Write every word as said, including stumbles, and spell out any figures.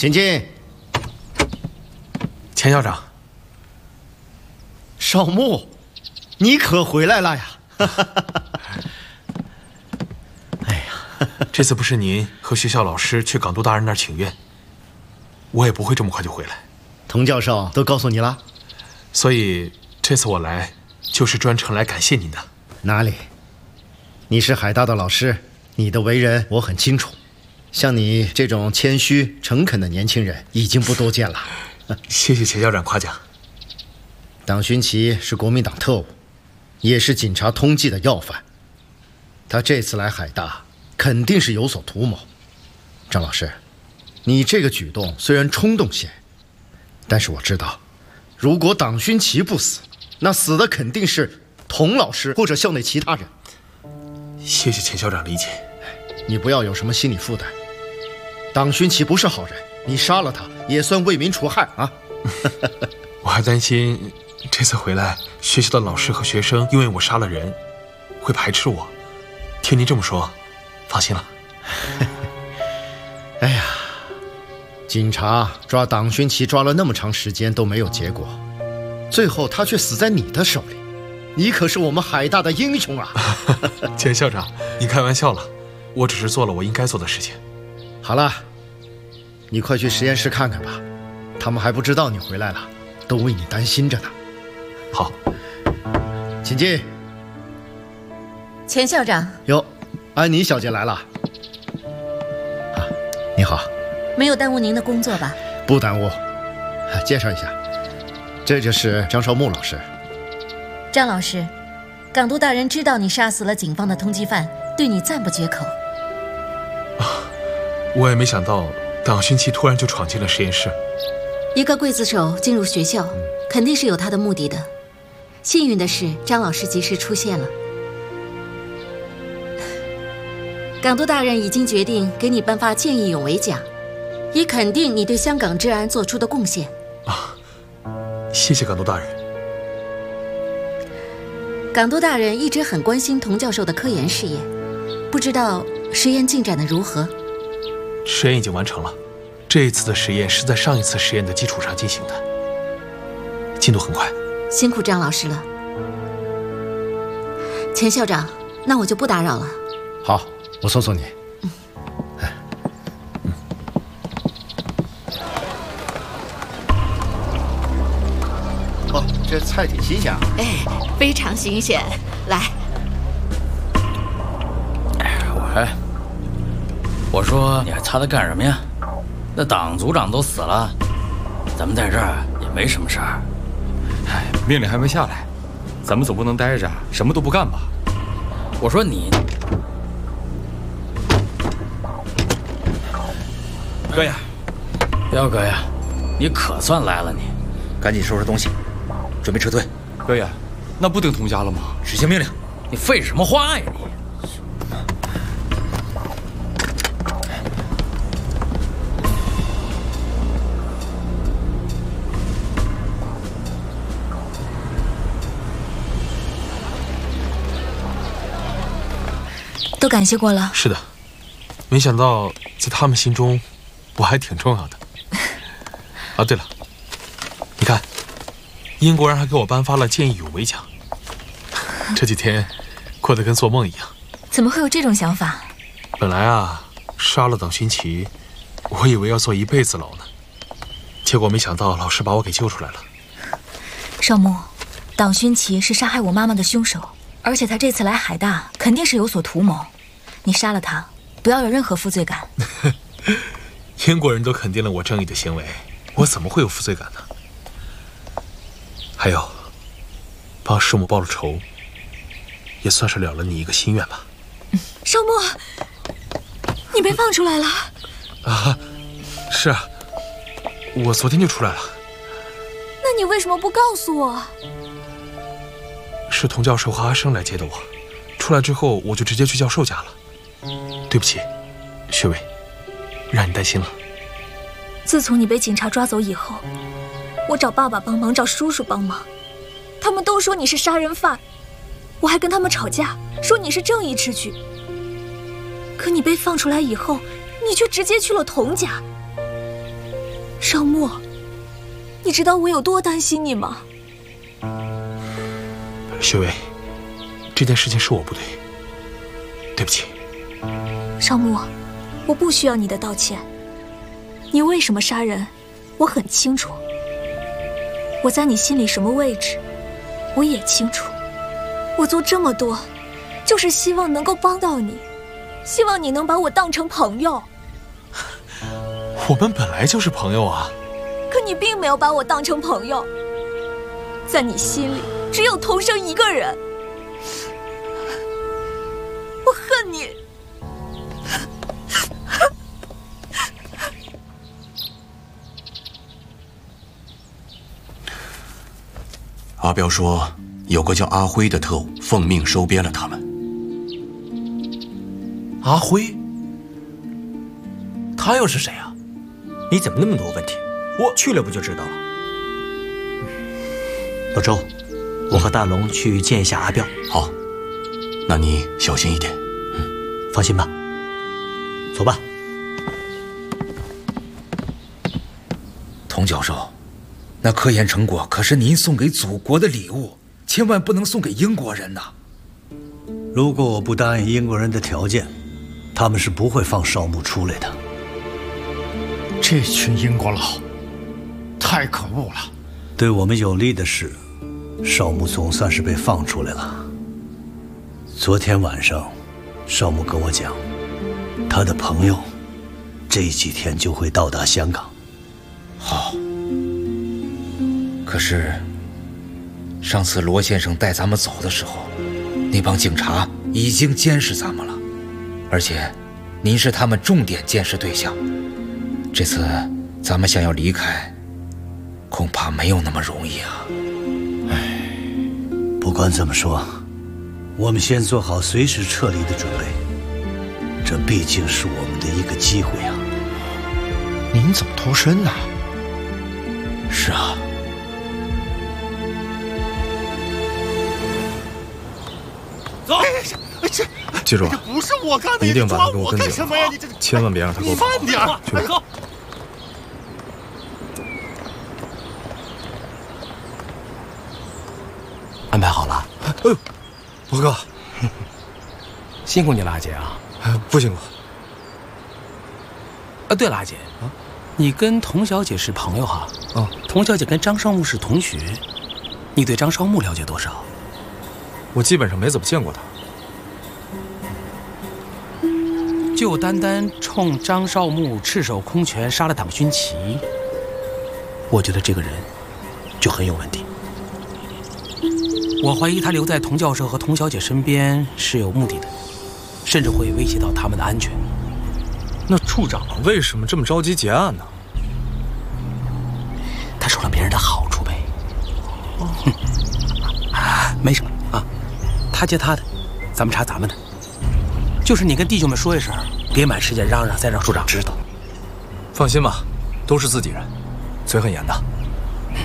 请进。 钱校长， 少木，你可回来了呀！哎呀， 这次不是您和学校老师去港督大人那儿请愿，我也不会这么快就回来。 童教授都告诉你了， 所以这次我来就是专程来感谢您的。 哪里？你是海大的老师，你的为人我很清楚。像你这种谦虚诚恳的年轻人已经不多见了。 谢谢钱校长夸奖。 党勋奇是国民党特务，也是警察通缉的要犯。他这次来海大，肯定是有所图谋。张老师，你这个举动虽然冲动些，但是我知道，如果党勋奇不死，那死的肯定是童老师或者校内其他人。 谢谢钱校长理解。 你不要有什么心理负担。党勋奇不是好人，你杀了他也算为民除害啊。 我还担心这次回来，学校的老师和学生因为我杀了人，会排斥我。听您这么说，放心了。 哎呀，警察抓党勋奇抓了那么长时间都没有结果，最后他却死在你的手里，你可是我们海大的英雄啊！ 钱校长，你开玩笑了，我只是做了我应该做的事情。 好了，你快去实验室看看吧，他们还不知道你回来了，都为你担心着呢。 好， 请进。 钱校长。 哟，安妮小姐来了。啊，你好。 没有耽误您的工作吧？ 不耽误。介绍一下，这就是张少木老师。 张老师，港督大人知道你杀死了警方的通缉犯，对你赞不绝口。 啊，我也没想到党勋奇突然就闯进了实验室。 一个刽子手进入学校，肯定是有他的目的的。幸运的是，张老师及时出现了。港督大人已经决定给你颁发见义勇为奖，以肯定你对香港治安做出的贡献。 啊，谢谢港督大人。 港督大人一直很关心童教授的科研事业，不知道实验进展得如何？ 实验已经完成了，这一次的实验是在上一次实验的基础上进行的，进度很快。 辛苦张老师了。钱校长，那我就不打扰了。 好，我送送你。 嗯。 哎， 嗯。 哦，这菜挺新鲜啊。 哎，非常新鲜。来。 哎，我我说你还擦它干什么呀？那党组长都死了，咱们在这儿也没什么事儿。 哎，命令还没下来，咱们总不能待着什么都不干吧？ 我说你， 哥呀， 彪哥呀，你可算来了你！ 赶紧收拾东西，准备撤退。 哥呀，那不定童家了吗？ 执行命令。 你废什么话呀你！ 都感谢过了。 是的，没想到在他们心中，我还挺重要的。啊，对了，你看，英国人还给我颁发了见义勇为奖。这几天过得跟做梦一样。 怎么会有这种想法？ 本来啊，杀了党勋奇，我以为要坐一辈子牢呢，结果没想到老师把我给救出来了。 少木，党勋奇是杀害我妈妈的凶手。而且他这次来海大，肯定是有所图谋。你杀了他，不要有任何负罪感。 英国人都肯定了我正义的行为，我怎么会有负罪感呢？还有，帮师母报了仇，也算是了了你一个心愿吧。 嗯、少木，你被放出来了。 啊，是啊，我昨天就出来了。 那你为什么不告诉我？ 是童教授和阿生来接的我，出来之后我就直接去教授家了。对不起，学伟，让你担心了。 自从你被警察抓走以后，我找爸爸帮忙，找叔叔帮忙，他们都说你是杀人犯，我还跟他们吵架，说你是正义之举。可你被放出来以后，你却直接去了童家。 少木，你知道我有多担心你吗？ 雪薇，这件事情是我不对，对不起。 少木，我不需要你的道歉。你为什么杀人，我很清楚。我在你心里什么位置，我也清楚。我做这么多，就是希望能够帮到你，希望你能把我当成朋友。 我们本来就是朋友啊。 可你并没有把我当成朋友，在你心里只有童生一个人。我恨你。 阿彪说，有个叫阿辉的特务奉命收编了他们。 阿辉？他又是谁啊？你怎么那么多问题？我去了不就知道了。老周，我和大龙去见一下阿彪。 好，那你小心一点。 嗯，放心吧。走吧。 童教授，那科研成果可是您送给祖国的礼物，千万不能送给英国人呐。 如果我不答应英国人的条件，他们是不会放少木出来的。 这群英国佬太可恶了。 对我们有利的是，少木总算是被放出来了。昨天晚上，少木跟我讲，他的朋友这几天就会到达香港。 好。可是，上次罗先生带咱们走的时候，那帮警察已经监视咱们了，而且您是他们重点监视对象。这次咱们想要离开，恐怕没有那么容易啊。 唉，不管怎么说，我们先做好随时撤离的准备。这毕竟是我们的一个机会啊。 您怎么脱身呢？ 是啊。 走！这记住， 这不是我干的， 一定把他给我跟干什么呀？ 紧你这千万别让他给我跑。 慢点儿， 去吧。 安排好了。 哎呦，博哥， 辛苦你了，阿杰啊。 不辛苦。 啊，对了，阿杰啊，你跟童小姐是朋友哈？ 哦， 童小姐跟张少木是同学，你对张少木了解多少？ 我基本上没怎么见过他。 就单单冲张少木赤手空拳杀了党勋旗，我觉得这个人就很有问题。我怀疑他留在童教授和童小姐身边是有目的的，甚至会威胁到他们的安全。 那处长为什么这么着急结案呢？ 他受了别人的好处呗。哼，啊，没什么啊，他接他的，咱们查咱们的。就是你跟弟兄们说一声，别满世界嚷嚷，再让处长知道。 放心吧，都是自己人，嘴很严的。